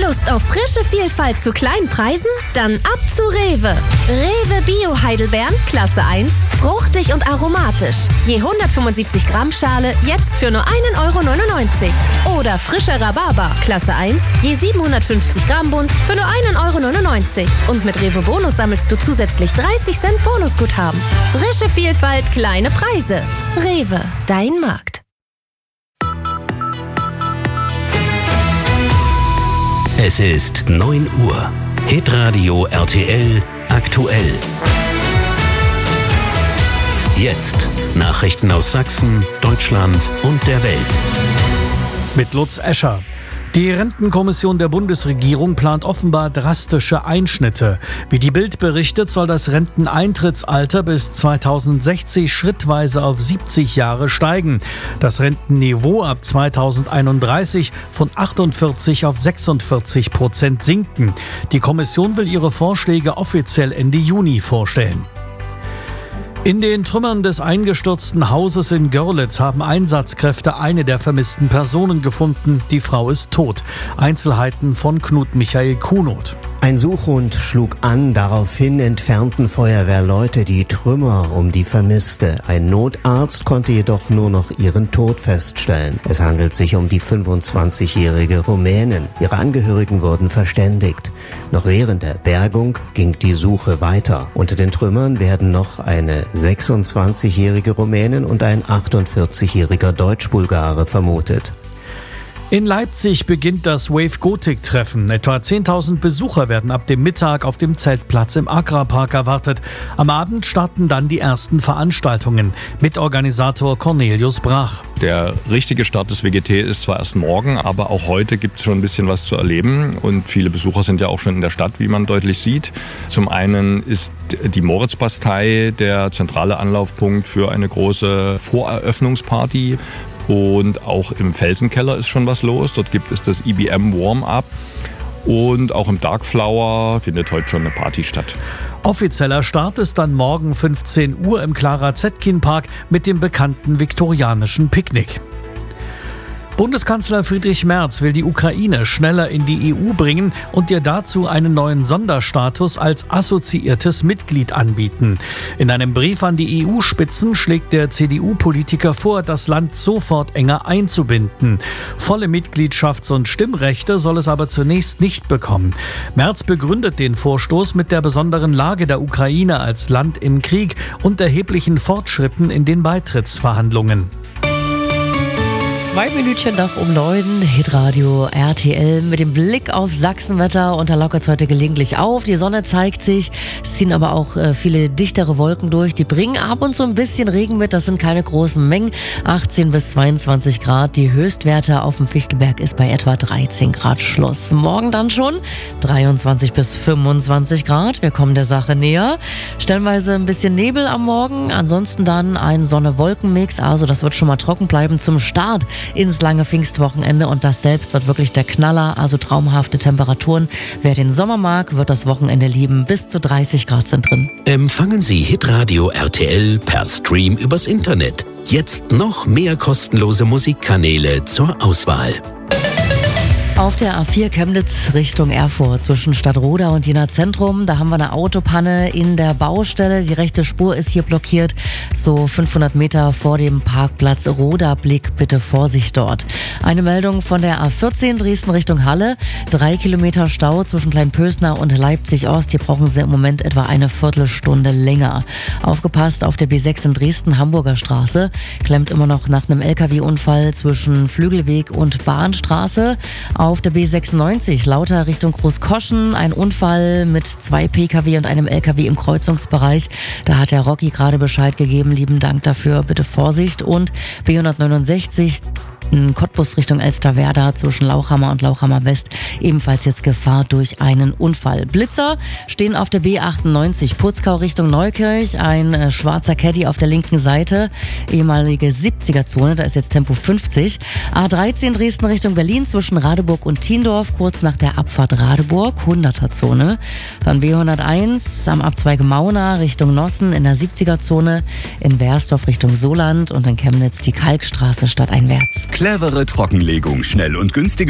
Lust auf frische Vielfalt zu kleinen Preisen? Dann ab zu Rewe. Rewe Bio Heidelbeeren, Klasse 1, fruchtig und aromatisch. Je 175 Gramm Schale jetzt für nur 1,99 €. Oder frischer Rhabarber, Klasse 1, je 750 Gramm Bund für nur 1,99 €. Und mit Rewe Bonus sammelst du zusätzlich 30 Cent Bonusguthaben. Frische Vielfalt, kleine Preise. Rewe, dein Markt. Es ist 9 Uhr. Hitradio RTL aktuell. Jetzt Nachrichten aus Sachsen, Deutschland und der Welt. Mit Lutz Escher. Die Rentenkommission der Bundesregierung plant offenbar drastische Einschnitte. Wie die Bild berichtet, soll das Renteneintrittsalter bis 2060 schrittweise auf 70 Jahre steigen. Das Rentenniveau ab 2031 von 48 auf 46% sinken. Die Kommission will ihre Vorschläge offiziell Ende Juni vorstellen. In den Trümmern des eingestürzten Hauses in Görlitz haben Einsatzkräfte eine der vermissten Personen gefunden. Die Frau ist tot. Einzelheiten von Knut Michael Kunoth. Ein Suchhund schlug an, daraufhin entfernten Feuerwehrleute die Trümmer um die Vermisste. Ein Notarzt konnte jedoch nur noch ihren Tod feststellen. Es handelt sich um die 25-jährige Rumänin. Ihre Angehörigen wurden verständigt. Noch während der Bergung ging die Suche weiter. Unter den Trümmern werden noch eine 26-jährige Rumänin und ein 48-jähriger Deutsch-Bulgare vermutet. In Leipzig beginnt das Wave Gothic-Treffen. Etwa 10.000 Besucher werden ab dem Mittag auf dem Zeltplatz im Agrarpark erwartet. Am Abend starten dann die ersten Veranstaltungen. Mitorganisator Cornelius Brach. Der richtige Start des WGT ist zwar erst morgen, aber auch heute gibt es schon ein bisschen was zu erleben. Und viele Besucher sind ja auch schon in der Stadt, wie man deutlich sieht. Zum einen ist die Moritzbastei der zentrale Anlaufpunkt für eine große Voreröffnungsparty. Und auch im Felsenkeller ist schon was los. Dort gibt es das IBM Warm-Up. Und auch im Darkflower findet heute schon eine Party statt. Offizieller Start ist dann morgen 15 Uhr im Clara-Zetkin-Park mit dem bekannten viktorianischen Picknick. Bundeskanzler Friedrich Merz will die Ukraine schneller in die EU bringen und ihr dazu einen neuen Sonderstatus als assoziiertes Mitglied anbieten. In einem Brief an die EU-Spitzen schlägt der CDU-Politiker vor, das Land sofort enger einzubinden. Volle Mitgliedschafts- und Stimmrechte soll es aber zunächst nicht bekommen. Merz begründet den Vorstoß mit der besonderen Lage der Ukraine als Land im Krieg und erheblichen Fortschritten in den Beitrittsverhandlungen. 2 Minütchen nach um 9, Hitradio RTL mit dem Blick auf Sachsenwetter und da lockert es heute gelegentlich auf. Die Sonne zeigt sich, es ziehen aber auch viele dichtere Wolken durch. Die bringen ab und zu ein bisschen Regen mit, das sind keine großen Mengen. 18 bis 22 Grad, die Höchstwerte auf dem Fichtelberg ist bei etwa 13 Grad Schluss. Morgen dann schon 23 bis 25 Grad, wir kommen der Sache näher. Stellenweise ein bisschen Nebel am Morgen, ansonsten dann ein Sonne-Wolken-Mix, also das wird schon mal trocken bleiben zum Start ins lange Pfingstwochenende und das selbst wird wirklich der Knaller, also traumhafte Temperaturen. Wer den Sommer mag, wird das Wochenende lieben. Bis zu 30 Grad sind drin. Empfangen Sie Hitradio RTL per Stream übers Internet. Jetzt noch mehr kostenlose Musikkanäle zur Auswahl. Auf der A4 Chemnitz Richtung Erfurt zwischen Stadtroda und Jena Zentrum, da haben wir eine Autopanne in der Baustelle. Die rechte Spur ist hier blockiert, so 500 Meter vor dem Parkplatz Roda-Blick. Bitte Vorsicht dort. Eine Meldung von der A14 Dresden Richtung Halle. 3 Kilometer Stau zwischen Kleinpösner und Leipzig-Ost. Hier brauchen Sie im Moment etwa eine Viertelstunde länger. Aufgepasst auf der B6 in Dresden, Hamburger Straße. Klemmt immer noch nach einem LKW-Unfall zwischen Flügelweg und Bahnstraße. Auf der B96 Lauter Richtung Großkoschen, ein Unfall mit 2 Pkw und einem LKW im Kreuzungsbereich. Da hat der Rocky gerade Bescheid gegeben. Lieben Dank dafür. Bitte Vorsicht. Und B169 Cottbus Richtung Elsterwerda zwischen Lauchhammer und Lauchhammer West. Ebenfalls jetzt Gefahr durch einen Unfall. Blitzer stehen auf der B98 Putzkau Richtung Neukirch. Ein schwarzer Caddy auf der linken Seite. Ehemalige 70er-Zone, da ist jetzt Tempo 50. A13 Dresden Richtung Berlin zwischen Radeburg und Thiendorf. Kurz nach der Abfahrt Radeburg, 100er-Zone. Dann B101 am Abzweige Mauna Richtung Nossen in der 70er-Zone. In Bersdorf Richtung Soland und in Chemnitz die Kalkstraße stadteinwärts. Clevere Trockenlegung, schnell und günstig.